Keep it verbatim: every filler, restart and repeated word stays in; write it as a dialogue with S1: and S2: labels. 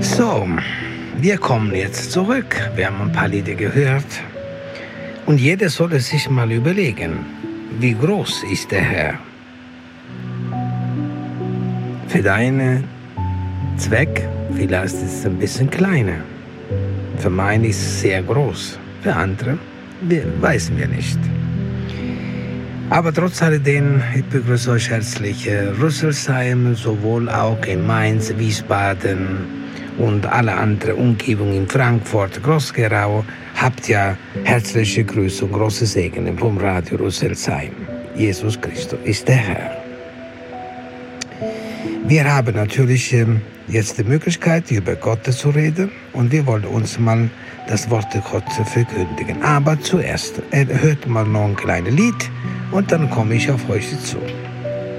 S1: So, wir kommen jetzt zurück. Wir haben ein paar Lieder gehört. Und jeder sollte sich mal überlegen, wie groß ist der Herr? Für deinen Zweck vielleicht ist es ein bisschen kleiner. Für meinen ist es sehr groß. Für andere wir, wissen wir nicht. Aber trotz alledem, ich begrüße euch herzlich Rüsselsheim, sowohl auch in Mainz, Wiesbaden und alle anderen Umgebungen in Frankfurt, Groß-Gerau. Habt ja herzliche Grüße und große Segen vom Radio Rüsselsheim. Jesus Christus ist der Herr. Wir haben natürlich jetzt die Möglichkeit, über Gott zu reden und wir wollen uns mal das Wort Gottes verkündigen. Aber zuerst hört mal noch ein kleines Lied und dann komme ich auf euch zu.